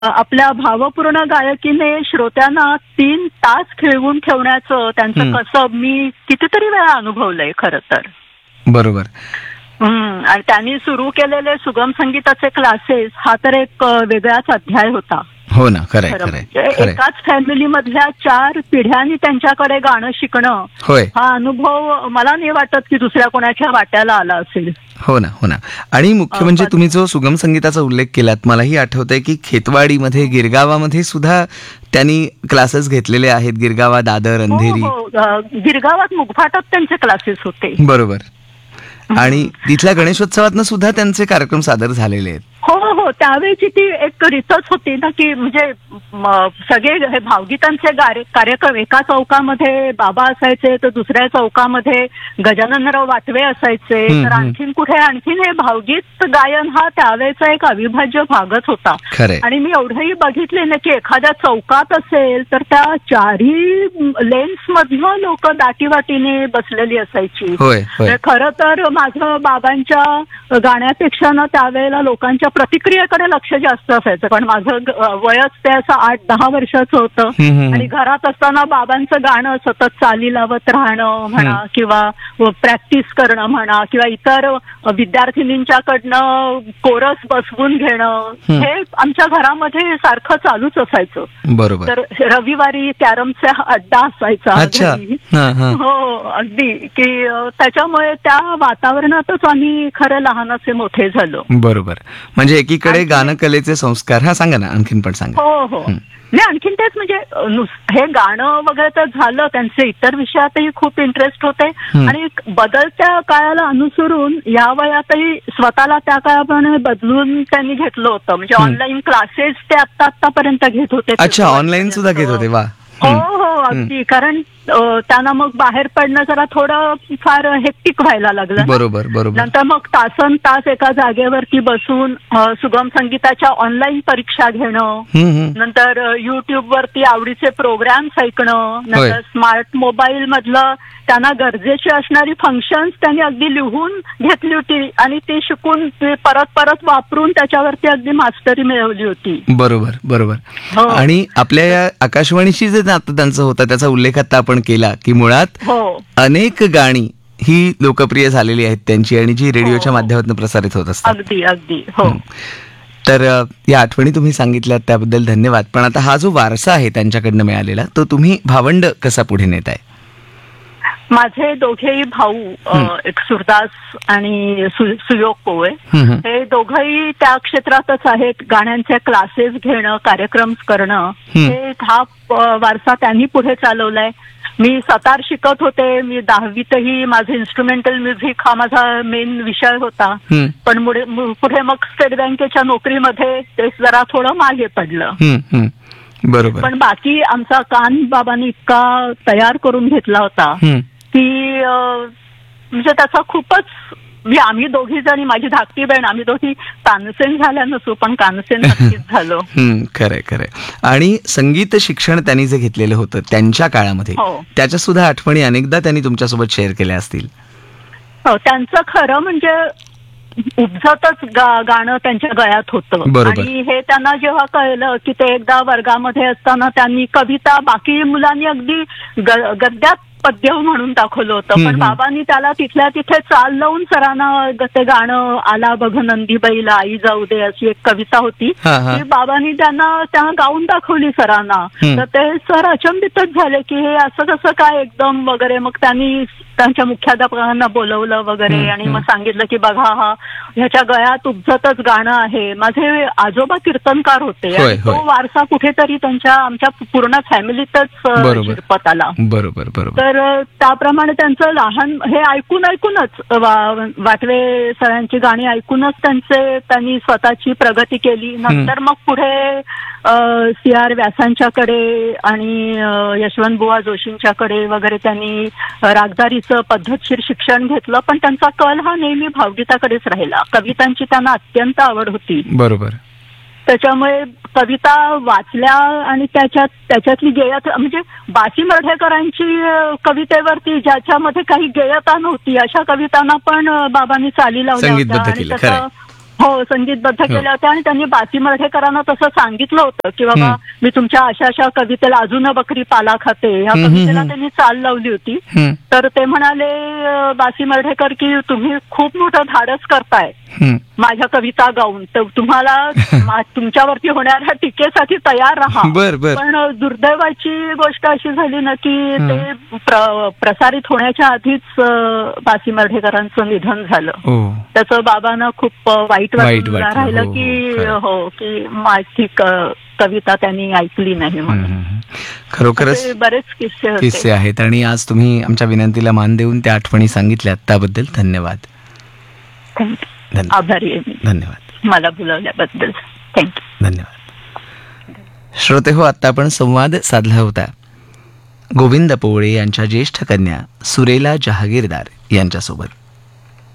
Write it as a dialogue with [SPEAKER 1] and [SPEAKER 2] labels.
[SPEAKER 1] आपल्या भावपूर्ण गायकीने श्रोत्यांना 3 तास खिळवून ठेवण्याचं त्यांचं कसं मी कितीतरी वेळा अनुभवलंय खरं तर.
[SPEAKER 2] बरोबर.
[SPEAKER 1] आणि त्यांनी सुरू केलेले सुगम संगीताचे क्लासेस हा तर एक वेगळाच अध्याय होता.
[SPEAKER 2] हो ना, खरंय.
[SPEAKER 1] एकाच फॅमिली मधल्या 4 पिढ्यांनी त्यांच्याकडे गाणं शिकणं,
[SPEAKER 2] होय,
[SPEAKER 1] हा अनुभव मला नाही वाटत की दुसऱ्या कोणाच्या वाट्याला आला असेल.
[SPEAKER 2] हो ना. आणि मुख्य म्हणजे तुम्ही जो सुगम संगीताचा उल्लेख केलात, मलाही आठवतंय की खेतवाडीमध्ये, गिरगावामध्ये सुद्धा त्यांनी क्लासेस घेतलेले आहेत. गिरगावा, दादर, अंधेरी.
[SPEAKER 1] गिरगावात मुगफाटात त्यांचे क्लासेस होते.
[SPEAKER 2] बरोबर. आणि तिथल्या गणेशोत्सवातनं सुद्धा त्यांचे कार्यक्रम सादर झालेले आहेत.
[SPEAKER 1] हो, त्यावेळेची ती एक रीतच होती ना की म्हणजे सगळे हे भावगीतांचे कार्यक्रम एका चौकामध्ये बाबा असायचे, तर दुसऱ्या चौकामध्ये गजाननराव वाटवे असायचे, तर आणखीन हे भावगीत गायन हा त्यावेळेचा एक अविभाज्य भागच होता. आणि मी एवढंही बघितले ना की एखाद्या चौकात असेल तर त्या 4ही लेन्स मधनं लोक दाटीवाटीने बसलेली असायची. खरं तर माझं बाबांच्या गाण्यापेक्षा ना त्यावेळेला लोकांच्या प्रतिक्रियेकडे लक्ष जास्त असायचं, कारण माझं वयच ते असं 8-10 वर्षाचं होतं. आणि घरात असताना बाबांचं गाणं सतत चाली लावत राहणं म्हणा, किंवा प्रॅक्टिस करणं म्हणा, किंवा इतर विद्यार्थिनींच्याकडनं कोरस बसवून घेणं, हे आमच्या घरामध्ये सारखं चालूच असायचं.
[SPEAKER 2] बरोबर.
[SPEAKER 1] तर रविवारी कॅरमचा अड्डा असायचा. हो, अगदी, की त्याच्यामुळे त्या वातावरणातच आम्ही खरं लहानाचे मोठे झालो.
[SPEAKER 2] बरोबर. म्हणजे एकीकडे गानकलेचे संस्कार. हा, सांगा ना, आणखीन पण सांगा.
[SPEAKER 1] हो. नाही, आणखीन तेच म्हणजे हे गाणं वगैरे तर झालं, त्यांचे इतर विषयातही खूप इंटरेस्ट होते. आणि बदलत्या काळाला अनुसरून या वयातही स्वतःला त्या काळाप्रमाणे बदलून त्यांनी घेतलं होतं. म्हणजे ऑनलाईन क्लासेस ते आतापर्यंत घेत होते.
[SPEAKER 2] अच्छा, ऑनलाईन सुद्धा घेत होते. वा.
[SPEAKER 1] हो, अगदी. कारण त्यांना मग बाहेर पडणं जरा थोडं फार हेक्टिक व्हायला लागलं.
[SPEAKER 2] बरोबर.
[SPEAKER 1] नंतर मग तासन तास एका जागेवरती बसून सुगम संगीताच्या ऑनलाईन परीक्षा घेणं, नंतर युट्यूब वरती आवडीचे प्रोग्राम्स ऐकणं, नंतर स्मार्ट मोबाईल मधलं त्यांना गरजेची असणारी फंक्शन्स त्यांनी अगदी लिहून घेतली होती आणि ती शिकून परत वापरून त्याच्यावरती अगदी मास्टरी मिळवली होती.
[SPEAKER 2] बरोबर. आणि आपल्या या आकाशवाणीशी जे नातं त्यांचं होतं त्याचा उल्लेख आता आपण केला की मुळात अनेक गाणी ही लोकप्रिय झालेली आहेत त्यांची, आणि जी रेडिओच्या माध्यमातून प्रसारित होत असतात.
[SPEAKER 1] अगदी. हो.
[SPEAKER 2] तर या आठवणी तुम्ही सांगितल्यात त्याबद्दल धन्यवाद. पण आता हा जो वारसा आहे त्यांच्याकडनं मिळालेला, तो तुम्ही भावंड कसा पुढे नेताय?
[SPEAKER 1] माझे दोघेही भाऊ, एक सुरदास आणि सुयोग पोळे, हे दोघंही त्या क्षेत्रातच आहेत. गाण्यांचे क्लासेस घेणं, कार्यक्रम करणं, हा वारसा त्यांनी पुढे चालवलाय. मी सतार शिकत होते. मी 10वीतही माझं इन्स्ट्रुमेंटल म्युझिक हा माझा मेन विषय होता. पण पुढे मग स्टेट बँकेच्या नोकरीमध्ये ते जरा थोडं मागे पडलं.
[SPEAKER 2] बरोबर.
[SPEAKER 1] पण बाकी आमचा कान बाबांनी इतका तयार करून घेतला होता की म्हणजे त्याचा खूपच, आम्ही दोघी जणी, माझी धाकटी बहीण, आम्ही दोघी तानसेन झाल्या नसू पण कानसेन नक्कीच झालो.
[SPEAKER 2] खरंय. आणि संगीत शिक्षण त्यांनी जे घेतलेलं होतं त्यांच्या काळामध्ये, त्याच्या सुद्धा आठवणी अनेकदा त्यांनी तुमच्यासोबत शेअर केल्या असतील.
[SPEAKER 1] हो, त्यांचं खरं म्हणजे उपजतच गाणं त्यांच्या गळ्यात होतं. आणि हे त्यांना जेव्हा कळलं की ते एकदा वर्गामध्ये असताना त्यांनी कविता बाकी मुलांनी अगदी गद्यात पद्य म्हणून दाखवलं होतं, पण बाबांनी त्याला तिथल्या तिथे चाल लावून सरांना ते गाणं आला बघ नंदी बैला आई जाऊ दे अशी एक कविता होती, ती बाबांनी त्यांना गाऊन दाखवली सरांना. तर ते सर अचंबितच झाले की हे असं कसं काय एकदम वगैरे. मग त्यांनी त्यांच्या मुख्याध्यापकांना बोलवलं वगैरे आणि मग सांगितलं की बघा, हा ह्याच्या गळ्यात उपजतच गाणं आहे. माझे आजोबा कीर्तनकार होते आणि तो वारसा कुठेतरी आमच्या पूर्ण फॅमिलीतच शिरपत आला.
[SPEAKER 2] बरोबर.
[SPEAKER 1] तर त्याप्रमाणे त्यांचं लहान हे ऐकूनच वाटवे सरांची गाणी ऐकूनच त्यांनी स्वतःची प्रगती केली. नंतर मग पुढे CR व्यासांच्याकडे आणि यशवंत बुवा जोशींच्याकडे वगैरे त्यांनी रागदारीचं पद्धतशीर शिक्षण घेतलं. पण त्यांचा कल हा नेहमी भावगीताकडेच राहिला. कवितांची त्यांना अत्यंत आवड होती.
[SPEAKER 2] बरोबर.
[SPEAKER 1] त्याच्यामुळे कविता वाचल्या आणि त्याच्यातली गेयता, म्हणजे बासी मर्ढेकरांची कवितेवरती ज्याच्यामध्ये काही गेयता नव्हती अशा कवितांना पण बाबांनी चाली लावल्या होत्या. आणि हो, संगीतबद्ध केले होते आणि त्यांनी बासी मर्ढेकरांना तसं सांगितलं होतं की बाबा मी तुमच्या अशा अशा कवितेला अजून बकरी पाला खाते ह्या कवितेला त्यांनी चाल लावली होती. तर ते म्हणाले बासी मर्ढेकर की तुम्ही खूप मोठं धाडस करताय माझ्या कविता गाऊन, तर तुम्हाला तुमच्यावरती होणाऱ्या टीकेसाठी तयार राहा. पण दुर्दैवाची गोष्ट अशी झाली ना की ते प्रसारित होण्याच्या आधीच बासी मर्ढेकरांचं निधन झालं. त्याचं बाबांना खूप वाईट राहिलं की हो की माझी कविता त्यांनी ऐकली नाही म्हणून.
[SPEAKER 2] खरोखरच
[SPEAKER 1] बरेच
[SPEAKER 2] किस्से आहेत आणि आज तुम्ही आमच्या विनंतीला मान देऊन त्या आठवणी सांगितल्यात त्याबद्दल धन्यवाद.
[SPEAKER 1] आभारी आहे मी.
[SPEAKER 2] धन्यवाद
[SPEAKER 1] मला बोलवल्याबद्दल. थँक्यू.
[SPEAKER 2] धन्यवाद. श्रोते हो, आता आपण संवाद साधला होता गोविंद पोवळे यांच्या ज्येष्ठ कन्या सुरेला जहागीरदार यांच्यासोबत.